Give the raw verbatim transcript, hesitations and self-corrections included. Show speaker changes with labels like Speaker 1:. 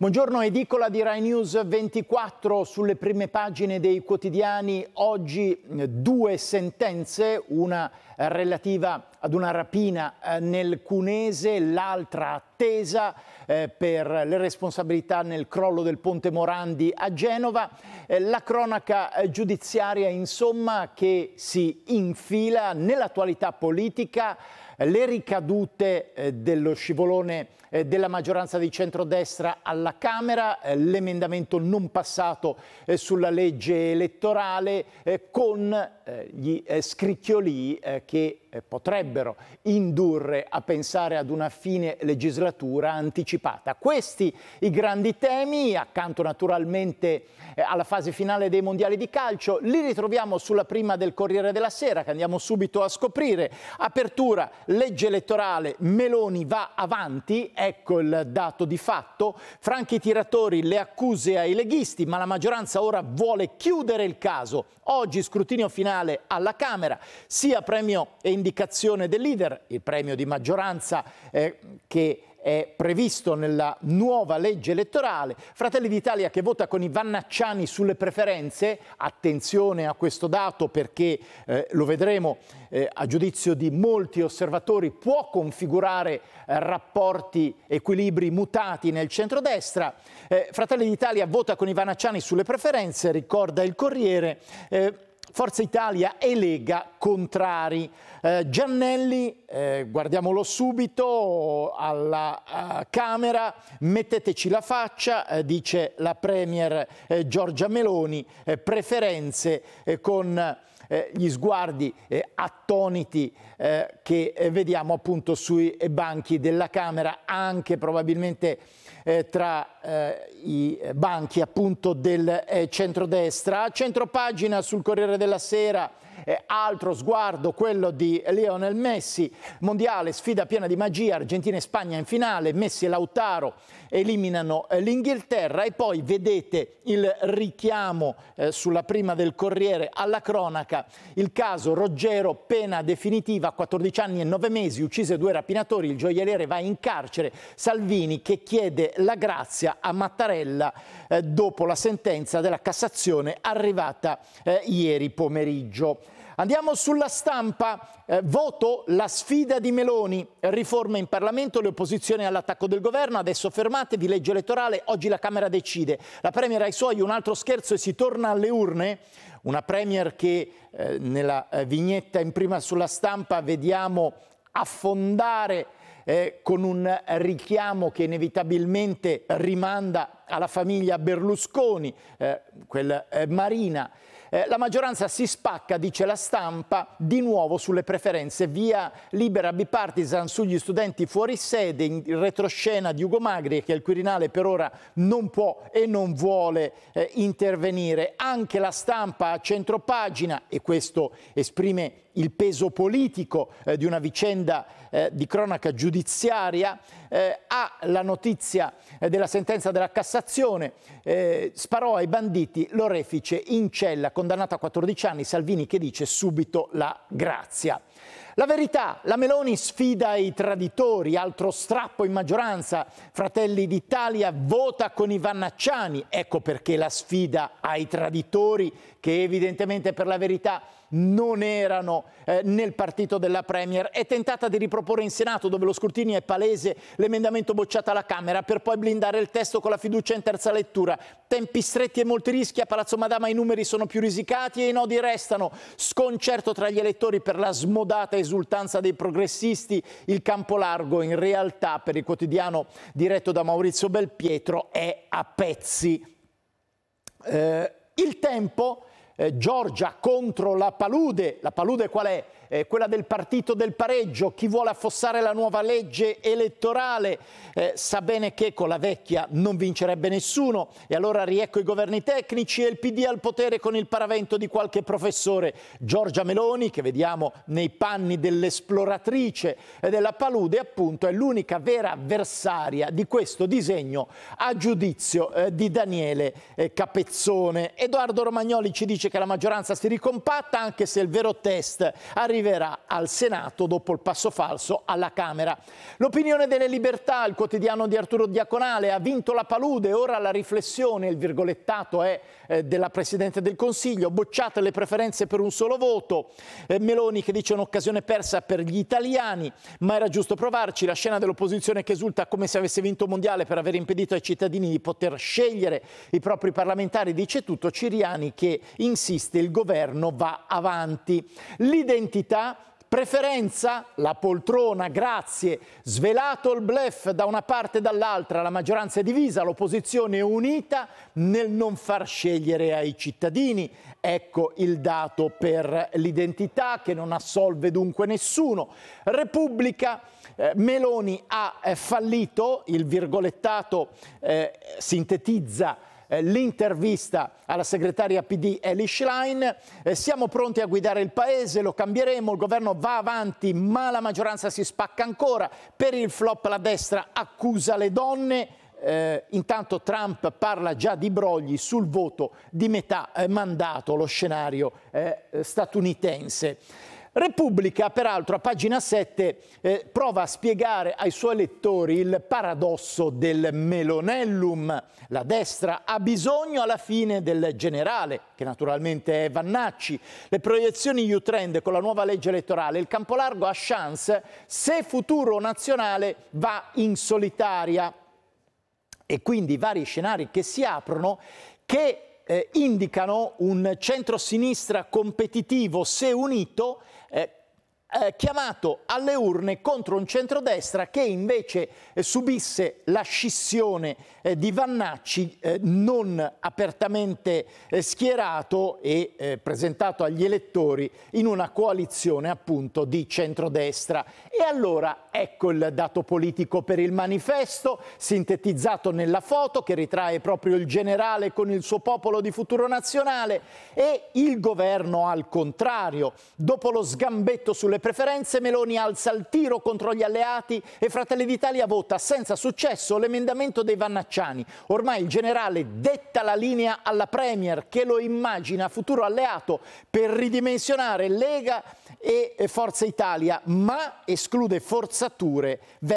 Speaker 1: Buongiorno, edicola di Rai News ventiquattro sulle prime pagine dei quotidiani. Oggi due sentenze, una relativa ad una rapina nel Cunese, l'altra attesa eh, per le responsabilità nel crollo del ponte Morandi a Genova. Eh, la cronaca giudiziaria, insomma, che si infila nell'attualità politica, le ricadute eh, dello scivolone eh, della maggioranza di centrodestra alla Camera, eh, l'emendamento non passato eh, sulla legge elettorale eh, con eh, gli eh, scricchiolii eh, che eh, potrebbero indurre a pensare ad una fine legislatura anticipata. Questi i grandi temi, accanto naturalmente eh, alla fase finale dei mondiali di calcio. Li ritroviamo sulla prima del Corriere della Sera, che andiamo subito a scoprire. Apertura, legge elettorale, Meloni va avanti, ecco il dato di fatto. Franchi tiratori, le accuse ai leghisti, ma la maggioranza ora vuole chiudere il caso. Oggi scrutinio finale alla Camera, sia premio e indicazione del leader, il premio di maggioranza eh, che è previsto nella nuova legge elettorale. Fratelli d'Italia che vota con i Vannacciani sulle preferenze. Attenzione a questo dato perché, eh, lo vedremo, eh, a giudizio di molti osservatori può configurare eh, rapporti, equilibri mutati nel centrodestra. Eh, Fratelli d'Italia vota con i Vannacciani sulle preferenze, ricorda il Corriere. Eh, Forza Italia e Lega contrari. Eh, Giannelli, eh, guardiamolo subito, alla uh, Camera, metteteci la faccia, eh, dice la Premier eh, Giorgia Meloni, eh, preferenze eh, con eh, gli sguardi eh, attoniti eh, che eh, vediamo appunto sui banchi della Camera, anche probabilmente Eh, tra eh, i banchi appunto del eh, centrodestra. Centropagina sul Corriere della Sera, eh, altro sguardo, quello di Lionel Messi. Mondiale, sfida piena di magia, Argentina e Spagna in finale, Messi e Lautaro eliminano eh, l'Inghilterra. E poi vedete il richiamo eh, sulla prima del Corriere alla cronaca, il caso Roggero, pena definitiva, quattordici anni e nove mesi, uccise due rapinatori, il gioielliere va in carcere. Salvini che chiede la grazia a Mattarella eh, dopo la sentenza della Cassazione arrivata eh, ieri pomeriggio. Andiamo sulla Stampa, eh, voto, la sfida di Meloni, riforme in Parlamento, le opposizioni all'attacco del governo, adesso fermatevi, legge elettorale, oggi la Camera decide. La Premier ai suoi, un altro scherzo e si torna alle urne. Una Premier che eh, nella eh, vignetta in prima sulla Stampa vediamo affondare Eh, con un richiamo che inevitabilmente rimanda alla famiglia Berlusconi, eh, quel eh, Marina. Eh, la maggioranza si spacca, dice la Stampa, di nuovo sulle preferenze, via libera bipartisan sugli studenti fuori sede, in retroscena di Ugo Magri che il Quirinale per ora non può e non vuole eh, intervenire. Anche la Stampa a centropagina, e questo esprime il peso politico eh, di una vicenda eh, di cronaca giudiziaria, eh, ha la notizia eh, della sentenza della Cassazione, eh, sparò ai banditi, l'orefice in cella, condannato a quattordici anni, Salvini che dice subito la grazia. La Verità, la Meloni sfida i traditori, altro strappo in maggioranza, Fratelli d'Italia vota con i Vannacciani, ecco perché la sfida ai traditori che evidentemente per la Verità non erano eh, nel partito della Premier, è tentata di riproporre in Senato dove lo scrutinio è palese l'emendamento bocciato alla Camera per poi blindare il testo con la fiducia in terza lettura. Tempi stretti e molti rischi, a Palazzo Madama i numeri sono più risicati e i nodi restano. Sconcerto tra gli elettori per la smodata esultanza dei progressisti, il campo largo in realtà per il quotidiano diretto da Maurizio Belpietro è a pezzi. Eh, il Tempo, eh, Giorgia contro la palude, la palude qual è? Eh, quella del partito del pareggio, chi vuole affossare la nuova legge elettorale eh, sa bene che con la vecchia non vincerebbe nessuno e allora riecco i governi tecnici e il P D al potere con il paravento di qualche professore. Giorgia Meloni, che vediamo nei panni dell'esploratrice e della palude, appunto è l'unica vera avversaria di questo disegno a giudizio eh, di Daniele eh, Capezzone. Edoardo Romagnoli ci dice che la maggioranza si ricompatta anche se il vero test arriva arriverà al Senato dopo il passo falso alla Camera. L'opinione delle libertà, il quotidiano di Arturo Diaconale, ha vinto la palude, ora la riflessione, il virgolettato è eh, della Presidente del Consiglio, bocciate le preferenze per un solo voto, eh, Meloni che dice un'occasione persa per gli italiani, ma era giusto provarci, la scena dell'opposizione che esulta come se avesse vinto un mondiale per aver impedito ai cittadini di poter scegliere i propri parlamentari, dice tutto, Ciriani che insiste, il governo va avanti. L'identità, preferenza, la poltrona, grazie, svelato il bluff da una parte e dall'altra, la maggioranza è divisa, l'opposizione è unita nel non far scegliere ai cittadini. Ecco il dato per l'identità che non assolve dunque nessuno. Repubblica, eh, Meloni ha eh, fallito, il virgolettato eh, sintetizza l'intervista alla segretaria P D Elly Schlein, eh, siamo pronti a guidare il paese, lo cambieremo, il governo va avanti ma la maggioranza si spacca ancora, per il flop la destra accusa le donne, eh, intanto Trump parla già di brogli sul voto di metà eh, mandato, lo scenario eh, statunitense. Repubblica, peraltro, a pagina sette, eh, prova a spiegare ai suoi lettori il paradosso del Melonellum. La destra ha bisogno alla fine del generale, che naturalmente è Vannacci. Le proiezioni U-Trend con la nuova legge elettorale. Il Campolargo ha chance se Futuro Nazionale va in solitaria. E quindi vari scenari che si aprono che eh, indicano un centro-sinistra competitivo se unito, eh, eh, chiamato alle urne contro un centrodestra che invece eh, subisse la scissione eh, di Vannacci, eh, non apertamente eh, schierato e eh, presentato agli elettori in una coalizione appunto di centrodestra. E allora ecco il dato politico per il manifesto, sintetizzato nella foto che ritrae proprio il generale con il suo popolo di Futuro Nazionale e il governo al contrario. Dopo lo sgambetto sulle preferenze, Meloni alza il tiro contro gli alleati e Fratelli d'Italia vota senza successo l'emendamento dei vannacciani. Ormai il generale detta la linea alla Premier che lo immagina futuro alleato per ridimensionare Lega e Forza Italia, ma esclude forzature